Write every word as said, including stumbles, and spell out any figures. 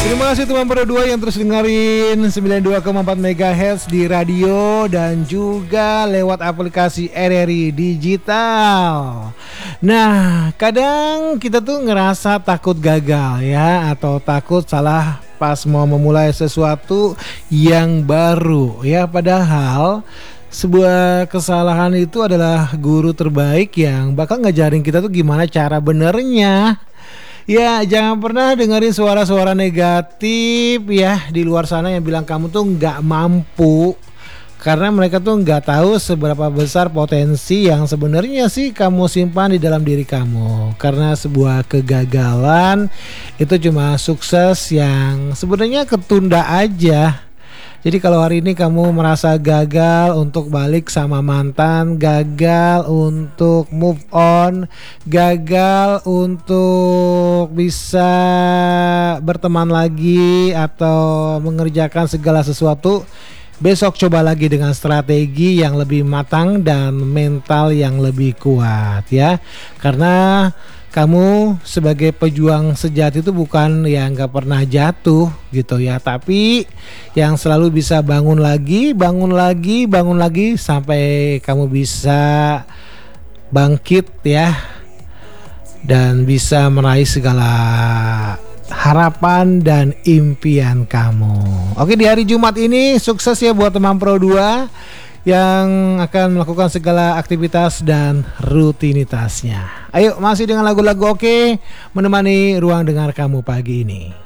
Terima kasih teman Pro dua yang terus dengerin sembilan puluh dua koma empat megahertz di radio dan juga lewat aplikasi R R I Digital. Nah, kadang kita tuh ngerasa takut gagal ya, atau takut salah pas mau memulai sesuatu yang baru ya. Padahal sebuah kesalahan itu adalah guru terbaik yang bakal ngajarin kita tuh gimana cara benernya. Ya, jangan pernah dengerin suara-suara negatif ya di luar sana yang bilang kamu tuh nggak mampu, karena mereka tuh nggak tahu seberapa besar potensi yang sebenarnya sih kamu simpan di dalam diri kamu. Karena sebuah kegagalan itu cuma sukses yang sebenarnya ketunda aja. Jadi kalau hari ini kamu merasa gagal untuk balik sama mantan, gagal untuk move on, gagal untuk bisa berteman lagi atau mengerjakan segala sesuatu, besok coba lagi dengan strategi yang lebih matang dan mental yang lebih kuat ya. Karena kamu sebagai pejuang sejati itu bukan yang gak pernah jatuh gitu ya, tapi yang selalu bisa bangun lagi, bangun lagi, bangun lagi sampai kamu bisa bangkit ya, dan bisa meraih segala harapan dan impian kamu. Oke, di hari Jumat ini sukses ya buat teman Pro dua yang akan melakukan segala aktivitas dan rutinitasnya. Ayo, masih dengan lagu-lagu oke menemani ruang dengar kamu pagi ini.